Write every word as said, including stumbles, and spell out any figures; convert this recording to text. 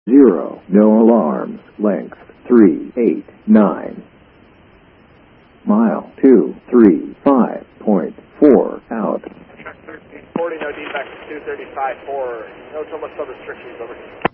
zero. No alarms. Length three eight nine. Mile two three five point four out. thirteen forty, no defects, two thirty-five four. No too much sub restrictions, over.